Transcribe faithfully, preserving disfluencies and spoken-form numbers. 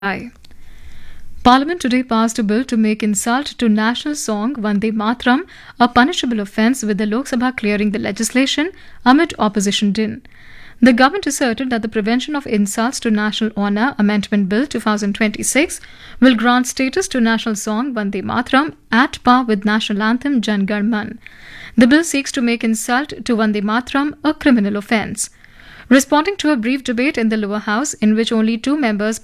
Aye. Parliament today passed a bill to make insult to national song Vande Matram a punishable offence, with the Lok Sabha clearing the legislation amid opposition din. The government asserted that the Prevention of Insults to National Honour Amendment Bill twenty twenty-six will grant status to national song Vande Matram at par with national anthem Jan Gan Man. The bill seeks to make insult to Vande Matram a criminal offence. Responding to a brief debate in the lower house in which only two members